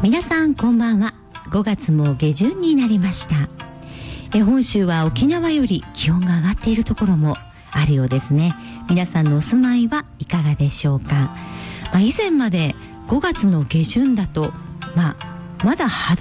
皆さんこんばんは。5月も下旬になりました。本州は沖縄より気温が上がっているところもあるようですね。皆さんのお住まいはいかがでしょうか。以前まで5月の下旬だとまだ肌